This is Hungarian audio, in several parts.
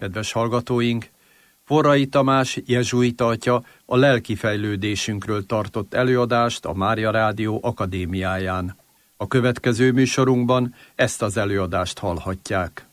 Kedves hallgatóink, Forrai Tamás jezsuita atya a lelki fejlődésünkről tartott előadást a Mária Rádió Akadémiáján. A következő műsorunkban ezt az előadást hallhatják.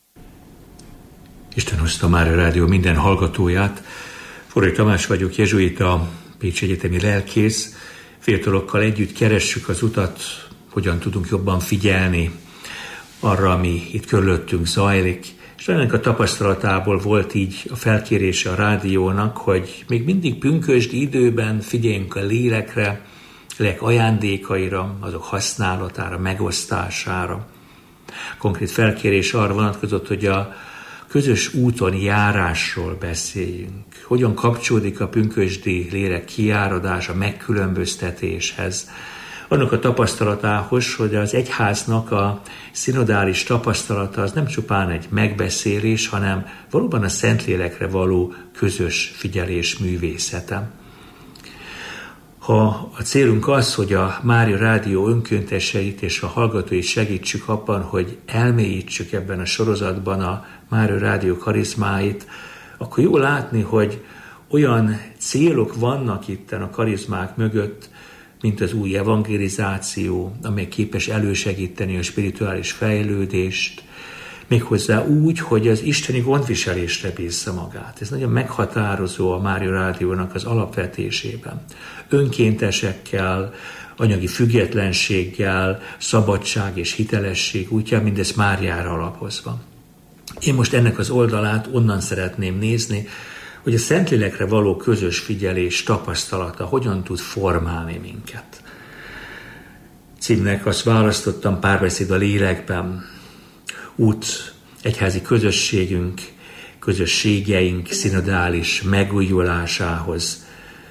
Isten hozta a Mária Rádió minden hallgatóját. Forrai Tamás vagyok, jezsuita, Pécsi Egyetemi lelkész. Fiatalokkal együtt keressük az utat, hogyan tudunk jobban figyelni arra, ami itt körülöttünk zajlik. És ennek a tapasztalatából volt így a felkérése a rádiónak, hogy még mindig pünkösdi időben figyeljünk a lélekre, lélek ajándékaira, azok használatára, megosztására. Konkrét felkérés arra vonatkozott, hogy a közös úton járásról beszéljünk. Hogyan kapcsolódik a pünkösdi lélek kiáradás a megkülönböztetéshez, annak a tapasztalatához, hogy az egyháznak a szinodális tapasztalata az nem csupán egy megbeszélés, hanem valóban a Szentlélekre való közös figyelés művészete. Ha a célunk az, hogy a Mária Rádió önkénteseit és a hallgatóit segítsük abban, hogy elmélyítsük ebben a sorozatban a Mária Rádió karizmáit, akkor jó látni, hogy olyan célok vannak itten a karizmák mögött, mint az új evangelizáció, amely képes elősegíteni a spirituális fejlődést, méghozzá úgy, hogy az isteni gondviselésre bízza magát. Ez nagyon meghatározó a Mária Rádiónak az alapvetésében. Önkéntesekkel, anyagi függetlenséggel, szabadság és hitelesség útján, mindez Máriára alapozva. Én most ennek az oldalát onnan szeretném nézni, hogy a Szentlélekre való közös figyelés tapasztalata hogyan tud formálni minket. Címnek azt választottam, Párbeszéd a lélekben, út egyházi közösségünk, közösségeink szinodális megújulásához.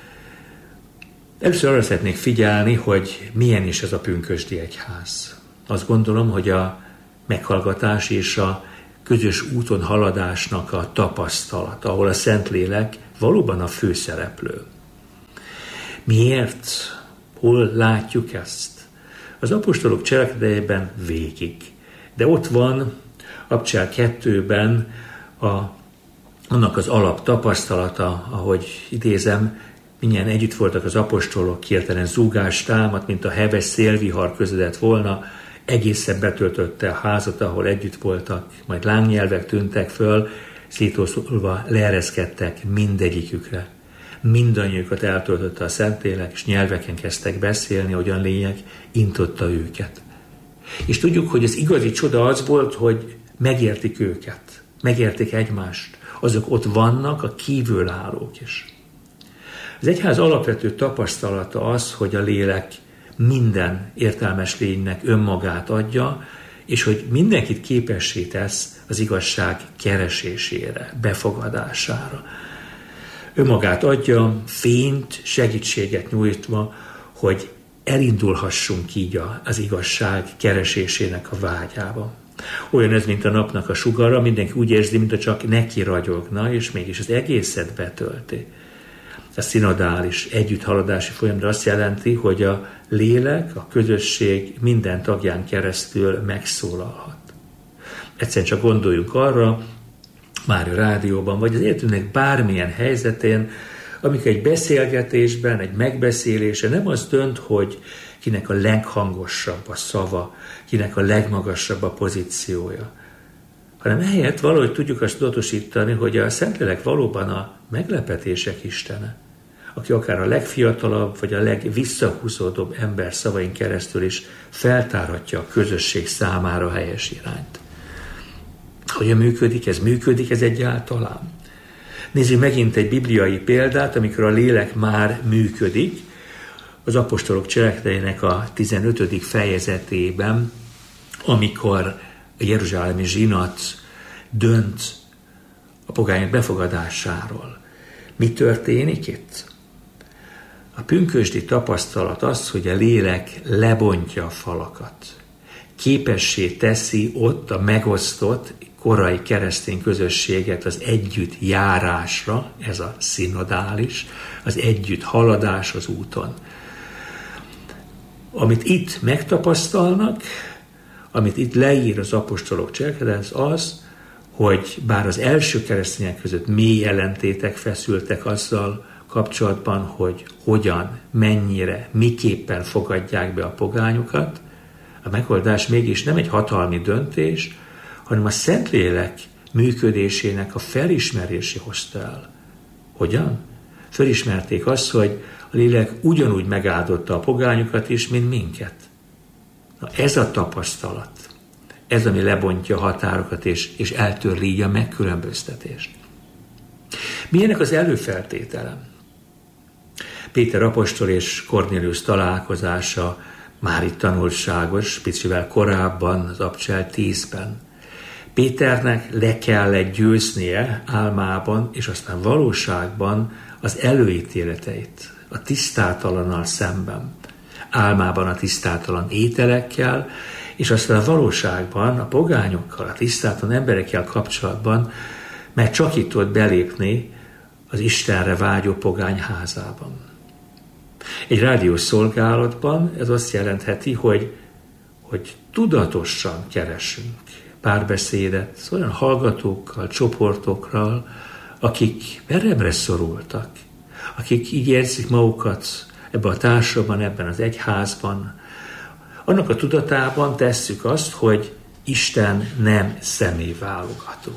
Először arra szeretnék figyelni, hogy milyen is ez a pünkösdi egyház. Azt gondolom, hogy a meghallgatás és a közös úton haladásnak a tapasztalata, ahol a Szentlélek valóban a főszereplő. Miért? Hol látjuk ezt? Az apostolok cselekedetében végig. De ott van Abcsel 2-ben annak az alap tapasztalata, ahogy idézem, mindjárt együtt voltak az apostolok, hirtelen zúgás támadt, mint a heves szélvihar közödett volna, egészen betöltötte a házat, ahol együtt voltak, majd lángnyelvek tűntek föl, szétoszolva leereszkedtek mindegyikükre. Mindannyiukat eltöltötte a Szentlélek, és nyelveken kezdtek beszélni, hogyan lényeg intotta őket. És tudjuk, hogy az igazi csoda az volt, hogy megértik őket, megértik egymást. Azok ott vannak, a kívülállók is. Az egyház alapvető tapasztalata az, hogy a lélek minden értelmes lénynek önmagát adja, és hogy mindenkit képessé tesz az igazság keresésére, befogadására. Önmagát adja, fényt, segítséget nyújtva, hogy elindulhassunk így az igazság keresésének a vágyába. Olyan ez, mint a napnak a sugara, mindenki úgy érzi, mintha csak neki ragyogna, és mégis az egészet betölti. A szinodális együtthaladási folyamra azt jelenti, hogy a lélek, a közösség minden tagján keresztül megszólalhat. Egyszerűen csak gondoljunk arra, Mária Rádióban, vagy az életünknek bármilyen helyzetén, amikor egy beszélgetésben, egy megbeszélése nem az dönt, hogy kinek a leghangosabb a szava, kinek a legmagasabb a pozíciója, hanem ehelyett valahogy tudjuk azt tudatosítani, hogy a Szentlélek valóban a meglepetések istene, aki akár a legfiatalabb, vagy a legvisszahúzódóbb ember szavain keresztül is feltárhatja a közösség számára helyes irányt. Hogyan működik ez? Működik ez egyáltalán? Nézzük megint egy bibliai példát, amikor a lélek már működik, az apostolok cselekedeteinek a 15. fejezetében, amikor a jeruzsálemi zsinat dönt a pogányok befogadásáról. Mi történik itt? A pünkösdi tapasztalat az, hogy a lélek lebontja a falakat. Képessé teszi ott a megosztott korai keresztény közösséget az együtt járásra, ez a szinodális, az együtt haladás az úton. Amit itt megtapasztalnak, amit itt leír az apostolok cselekedet, az, hogy bár az első keresztények között mély ellentétek feszültek azzal kapcsolatban, hogy hogyan, mennyire, miképpen fogadják be a pogányokat, a megoldás mégis nem egy hatalmi döntés, hanem a Szentlélek működésének a felismerésé hozta el. Hogyan? Felismerték azt, hogy a lélek ugyanúgy megáldotta a pogányokat is, mint minket. Na, ez a tapasztalat, ez, ami lebontja a határokat és eltörli így a megkülönböztetést. Milyenek az előfeltétele? Péter apostol és Kornéliusz találkozása már itt tanulságos, picivel korábban, az Abcsel 10-ben. Péternek le kellett győznie álmában, és aztán valóságban az előítéleteit, a tisztátalannal szemben. Álmában a tisztátalan ételekkel, és aztán a valóságban a pogányokkal, a tisztátalan emberekkel kapcsolatban, mert csak itt tudott belépni az Istenre vágyó pogány házában. Egy rádiós szolgálatban ez azt jelentheti, hogy tudatosan keresünk párbeszédet olyan hallgatókkal, csoportokkal, akik meremre szorultak, akik így érzik magukat ebben a társadalomban, ebben az egyházban. Annak a tudatában tesszük azt, hogy Isten nem személyválogató.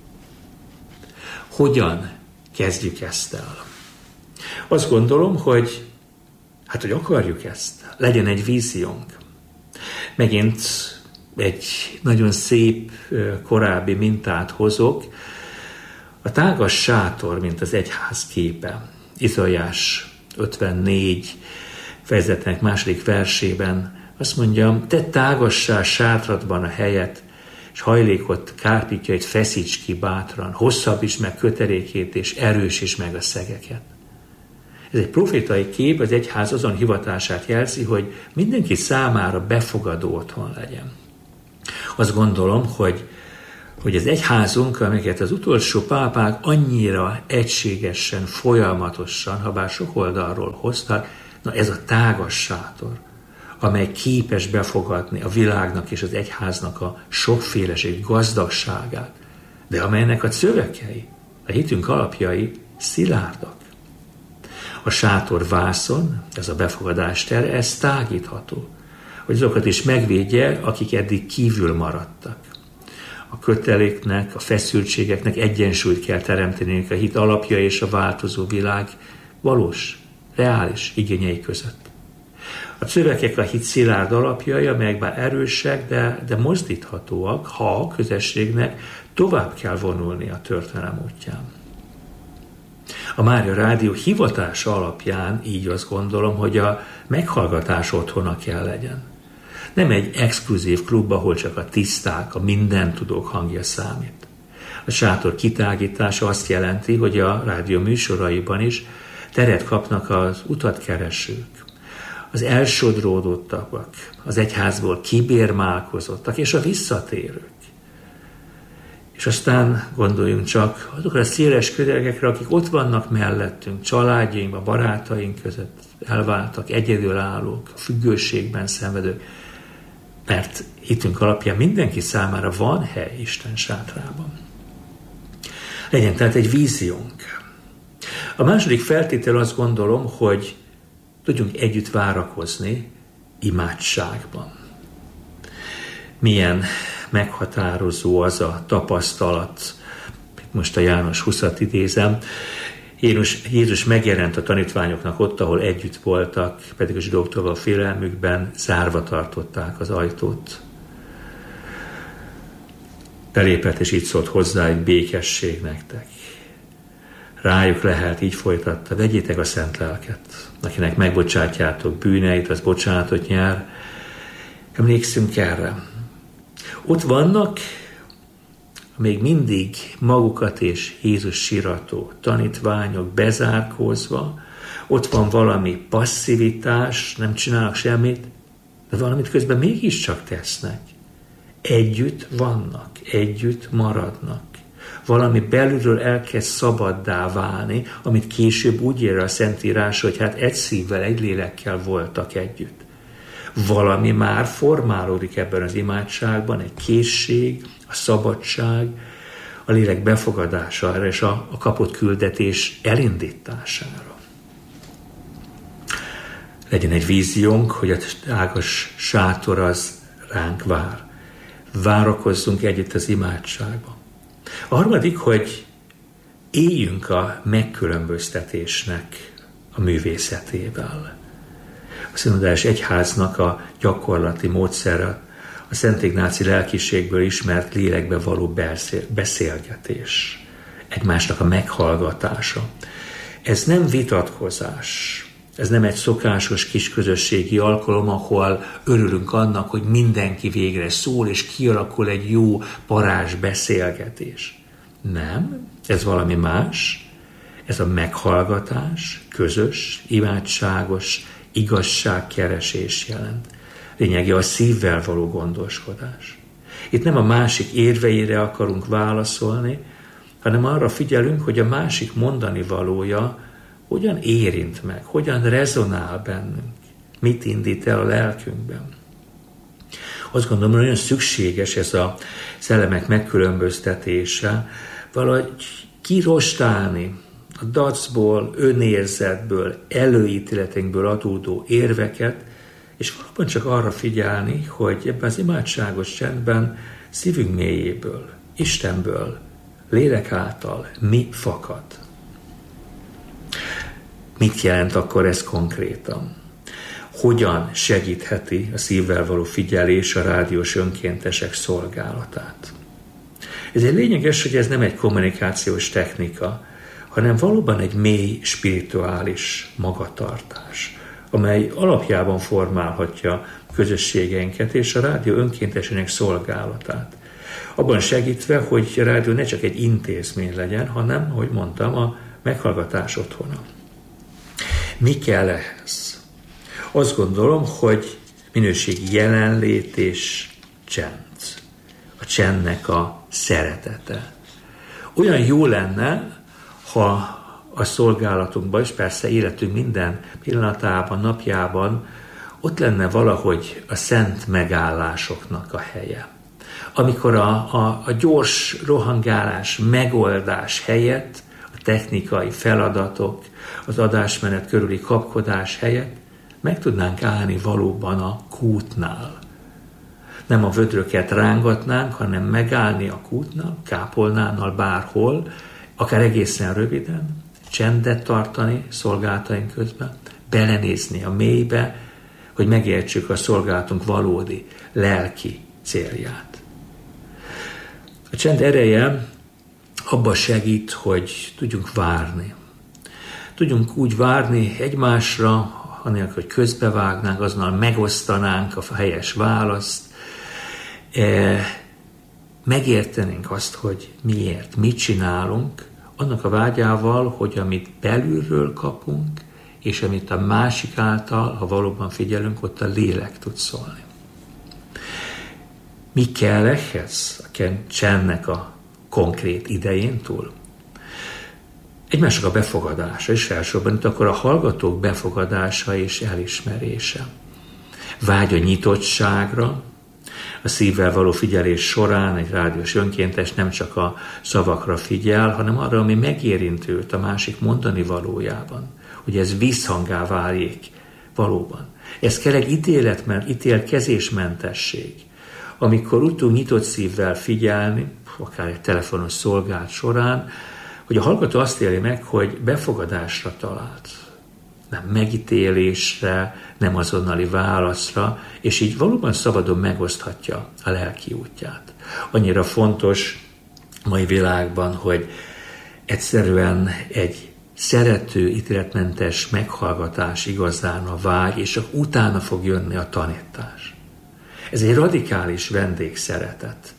Hogyan kezdjük ezt el? Azt gondolom, hogy akarjuk ezt. Legyen egy víziónk. Megint egy nagyon szép korábbi mintát hozok. A tágas sátor, mint az egyház képe. Izaiás 54 fejezetnek második versében azt mondja, te tágassá sátradban a helyet, és hajlékot kárpítjait feszíts ki bátran, hosszabbíts meg kötelékét, és erősíts meg a szegeket. Ez egy profétai kép, az egyház azon hivatását jelzi, hogy mindenki számára befogadó otthon legyen. Azt gondolom, hogy az egyházunk, amiket az utolsó pápák annyira egységesen, folyamatosan, ha bár sok oldalról hoztak, na ez a tágas sátor, amely képes befogadni a világnak és az egyháznak a sokféleség gazdagságát, de amelynek a szövegei, a hitünk alapjai szilárdak. A sátor vászon, ez a befogadás tere, ez tágítható, hogy azokat is megvédje, akik eddig kívül maradtak. A köteléknek, a feszültségeknek egyensúlyt kell teremteniük a hit alapja és a változó világ valós, reális igényei között. A szövegek a hit szilárd alapjai, amelyek bár erősek, de mozdíthatóak, ha a közösségnek tovább kell vonulni a történelem útján. A Mária Rádió hivatása alapján így azt gondolom, hogy a meghallgatás otthona kell legyen. Nem egy exkluzív klub, ahol csak a tiszták, a mindentudók hangja számít. A sátor kitágítása azt jelenti, hogy a rádió műsoraiban is teret kapnak az utatkeresők, az elsodródottak, az egyházból kibérmálkozottak és a visszatérők. És aztán gondoljunk csak azokra a széles közelekre, akik ott vannak mellettünk, családjaink, barátaink között, elváltak, egyedülállók, függőségben szenvedők, mert hitünk alapján mindenki számára van hely Isten sátrában. Legyen tehát egy víziónk. A második feltétel azt gondolom, hogy tudjunk együtt várakozni imádságban. Milyen meghatározó az a tapasztalat, most a János 20-at idézem, Jézus megjelent a tanítványoknak ott, ahol együtt voltak, pedig a zsidóktól a félelmükben zárva tartották az ajtót. Belépett és így szólt hozzá, egy békesség nektek. Rájuk lehelt, így folytatta, vegyétek a szent lelket, akinek megbocsátjátok bűneit, az bocsánatot nyer. Emlékszünk erre. Ott vannak még mindig magukat és Jézus sirató tanítványok bezárkózva, ott van valami passzivitás, nem csinálnak semmit, de valamit közben mégiscsak tesznek. Együtt vannak, együtt maradnak. Valami belülről elkezd szabaddá válni, amit később úgy ér a Szentírás, hogy hát egy szívvel, egy lélekkel voltak együtt. Valami már formálódik ebben az imádságban, egy készség, a szabadság, a lélek befogadására és a kapott küldetés elindítására. Legyen egy víziónk, hogy a tágas sátor az ránk vár. Várakozzunk együtt az imádságba. A harmadik, hogy éljünk a megkülönböztetésnek a művészetével. A szinodás egyháznak a gyakorlati módszere a Szent Ignáci lelkiségből ismert lélekbe való beszélgetés, egymásnak a meghallgatása. Ez nem vitatkozás, ez nem egy szokásos kisközösségi alkalom, ahol örülünk annak, hogy mindenki végre szól, és kialakul egy jó parázs beszélgetés. Nem, ez valami más. Ez a meghallgatás, közös, imádságos, igazságkeresés jelent. Lényege a szívvel való gondoskodás. Itt nem a másik érveire akarunk válaszolni, hanem arra figyelünk, hogy a másik mondani valója hogyan érint meg, hogyan rezonál bennünk, mit indít el a lelkünkben. Azt gondolom, hogy nagyon szükséges ez a szellemek megkülönböztetése, valahogy kirostálni a dacból, önérzetből, előítéletünkből adódó érveket, és valóban csak arra figyelni, hogy ebben az imádságos csendben szívünk mélyéből, Istenből, lélek által mi fakad. Mit jelent akkor ez konkrétan? Hogyan segítheti a szívvel való figyelés a rádiós önkéntesek szolgálatát? Ez egy lényeges, hogy ez nem egy kommunikációs technika, hanem valóban egy mély spirituális magatartás, amely alapjában formálhatja közösségeinket és a rádió önkéntesének szolgálatát. Abban segítve, hogy a rádió ne csak egy intézmény legyen, hanem, ahogy mondtam, a meghallgatás otthona. Mi kell ehhez? Azt gondolom, hogy minőségi jelenlét és csend. A csendnek a szeretete. Olyan jó lenne, ha a szolgálatunkban, és persze életünk minden pillanatában, napjában ott lenne valahogy a szent megállásoknak a helye. Amikor a gyors rohangálás, megoldás helyett, a technikai feladatok, az adásmenet körüli kapkodás helyett meg tudnánk állni valóban a kútnál. Nem a vödröket rángatnánk, hanem megállni a kútnál, kápolnánál, bárhol, akár egészen röviden, csendet tartani szolgálataink közben, belenézni a mélybe, hogy megértsük a szolgálatunk valódi lelki célját. A csend ereje abban segít, hogy tudjunk várni. Tudjunk úgy várni egymásra, anélkül, hogy közbevágnánk, azonnal megosztanánk a helyes választ, megértenénk azt, hogy miért, mit csinálunk, annak a vágyával, hogy amit belülről kapunk, és amit a másik által, ha valóban figyelünk, ott a lélek tud szólni. Mi kell ehhez a csendnek a konkrét idején túl? Egymásnak a befogadása, és elsősorban itt akkor a hallgatók befogadása és elismerése. Vágy a nyitottságra, a szívvel való figyelés során egy rádiós önkéntes nem csak a szavakra figyel, hanem arra, ami megérint őt a másik mondani valójában, hogy ez visszhangá váljék valóban. Ez kell egy ítélkezésmentesség, amikor úgy tudunk nyitott szívvel figyelni, akár egy telefonos szolgálat során, hogy a hallgató azt éli meg, hogy befogadásra talált, nem megítélésre, nem azonnali válaszra, és így valóban szabadon megoszthatja a lelki útját. Annyira fontos mai világban, hogy egyszerűen egy szerető, ítéletmentes meghallgatás igazán a vágy, és csak utána fog jönni a tanítás. Ez egy radikális vendégszeretet.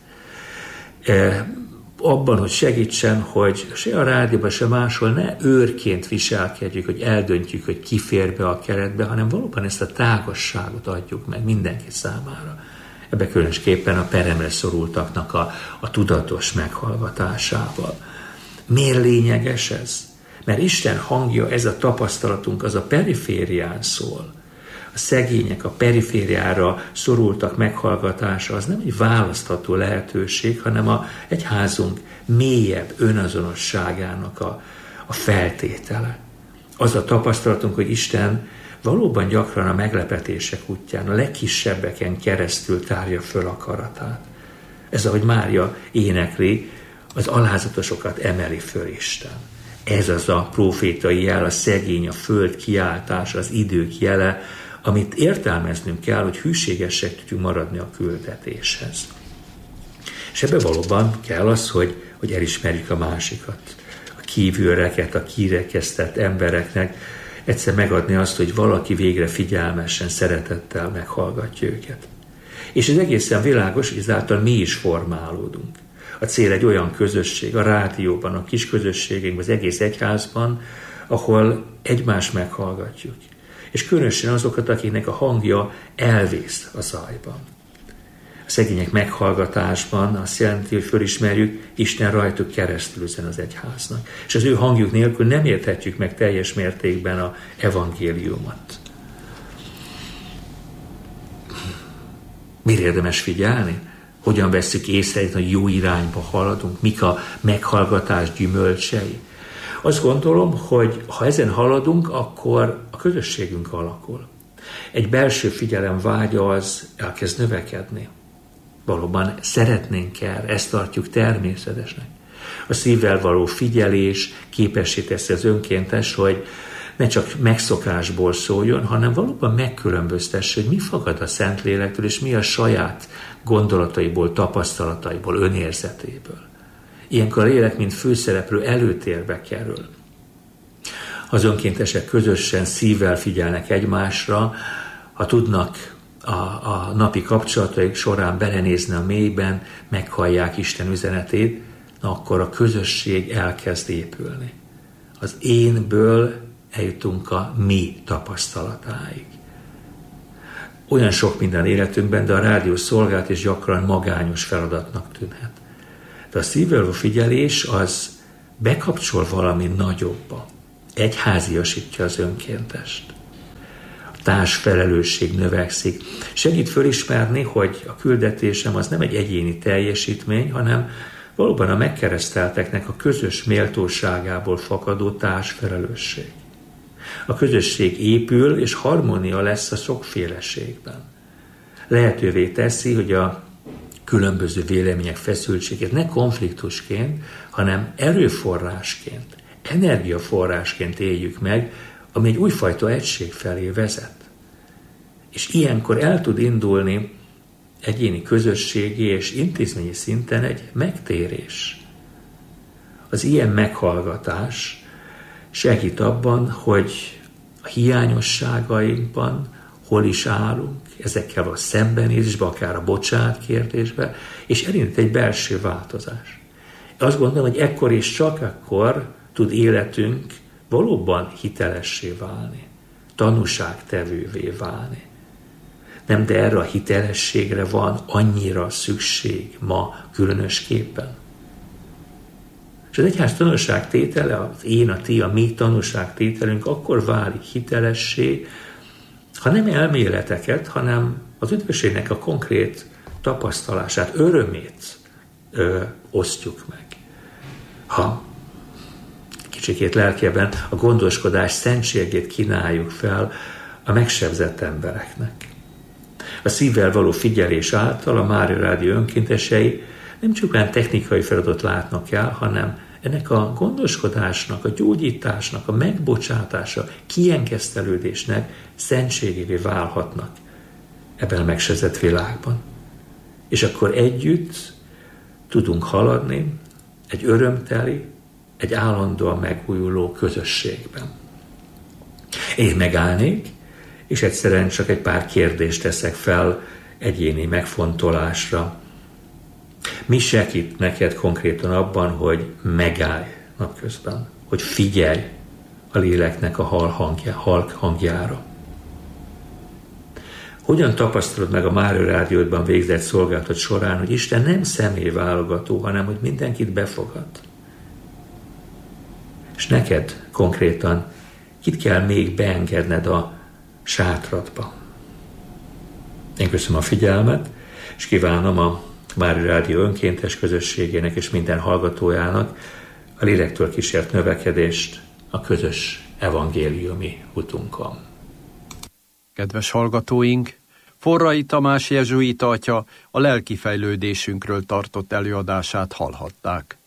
Abban, hogy segítsen, hogy se a rádióban, se máshol ne őrként viselkedjük, hogy eldöntjük, hogy ki fér be a keretbe, hanem valóban ezt a tágasságot adjuk meg mindenki számára. Ebbe különösképpen a peremre szorultaknak a tudatos meghallgatásával. Miért lényeges ez? Mert Isten hangja, ez a tapasztalatunk, az a periférián szól. a szegények, a perifériára szorultak meghallgatása, az nem egy választható lehetőség, hanem a egyházunk mélyebb önazonosságának a feltétele. Az a tapasztalatunk, hogy Isten valóban gyakran a meglepetések útján, a legkisebbeken keresztül tárja föl akaratát. Ez, ahogy Mária énekli, az alázatosokat emeli föl Isten. Ez az a prófétai jel, a szegény, a föld kiáltása, az idők jele, amit értelmeznünk kell, hogy hűségesek tudjunk maradni a küldetéshez. És ebbe valóban kell az, hogy elismerjük a másikat, a kívülreket, a kirekesztett embereknek, egyszer megadni azt, hogy valaki végre figyelmesen, szeretettel meghallgatja őket. És ez egészen világos, hogy ezáltal mi is formálódunk. A cél egy olyan közösség, a rádióban, a kis közösségeinkben, az egész egyházban, ahol egymást meghallgatjuk. És különösen azokat, akiknek a hangja elvész a zajban. A szegények meghallgatásban azt jelenti, hogy fölismerjük, Isten rajtuk keresztül üzen az egyháznak. És az ő hangjuk nélkül nem érthetjük meg teljes mértékben az evangéliumot. Mire érdemes figyelni? Hogyan vesszük észre, hogy jó irányba haladunk? Mik a meghallgatás gyümölcsei? Azt gondolom, hogy ha ezen haladunk, akkor a közösségünk alakul. Egy belső figyelem vágya az elkezd növekedni. Valóban szeretnénk el, ezt tartjuk természetesnek. A szívvel való figyelés képessé teszi az önkéntes, hogy ne csak megszokásból szóljon, hanem valóban megkülönböztesse, hogy mi fakad a Szentlélektől, és mi a saját gondolataiból, tapasztalataiból, önérzetéből. Ilyenkor a lélek, mint főszereplő előtérbe kerül. Az önkéntesek közösen szívvel figyelnek egymásra, ha tudnak a napi kapcsolataik során belenézni a mélyben, meghallják Isten üzenetét, akkor a közösség elkezd épülni. Az énből eljutunk a mi tapasztalatáig. Olyan sok minden életünkben, de a rádió szolgálat is gyakran magányos feladatnak tűnhet. De a szívvel figyelés az bekapcsol valami nagyobba. Egyháziasítja az önkéntest. A társfelelősség növekszik. Segít fölismerni, hogy a küldetésem az nem egy egyéni teljesítmény, hanem valóban a megkeresztelteknek a közös méltóságából fakadó társfelelősség. A közösség épül, és harmónia lesz a sokféleségben. Lehetővé teszi, hogy a különböző vélemények feszültségét ne konfliktusként, hanem erőforrásként, energiaforrásként éljük meg, ami egy újfajta egység felé vezet. És ilyenkor el tud indulni egyéni, közösségi és intézményi szinten egy megtérés. Az ilyen meghallgatás segít abban, hogy a hiányosságainkban hol is állunk, ezekkel a szembenézésben, akár a bocsánat kérdésben, és elindít egy belső változás. Azt gondolom, hogy ekkor és csak akkor tud életünk valóban hitelessé válni, tanúságtevővé válni. Nem, de erre a hitelességre van annyira szükség ma különösképpen. És az egyház tanúságtétele, az én, a ti, a mi tanúságtételünk akkor válik hitelessé, ha nem elméleteket, hanem az üdvösségnek a konkrét tapasztalását, örömét osztjuk meg. Ha kicsikét lelkében a gondoskodás szentségét kínáljuk fel a megsebzett embereknek. A szívvel való figyelés által a Mária Rádió önkéntesei nem csupán technikai feladatot látnak el, hanem ennek a gondoskodásnak, a gyógyításnak, a megbocsátása, kiengesztelődésnek szentségévé válhatnak ebben a megsebzett világban. És akkor együtt tudunk haladni egy örömteli, egy állandóan megújuló közösségben. Én megállnék, és egyszerűen csak egy pár kérdést teszek fel egyéni megfontolásra. Mi segít neked konkrétan abban, hogy megállj napközben, hogy figyelj a léleknek a halk hangjára? Hogyan tapasztalod meg a Mária Rádióban végzett szolgálatot során, hogy Isten nem személyválogató, hanem hogy mindenkit befogad? És neked konkrétan kit kell még beengedned a sátradba, Én köszönöm a figyelmet, és kívánom a Mária Rádió önkéntes közösségének és minden hallgatójának a lélektől kísért növekedést a közös evangéliumi utunkon. Kedves hallgatóink, Forrai Tamás jezsuita atya a lelki fejlődésünkről tartott előadását hallhatták.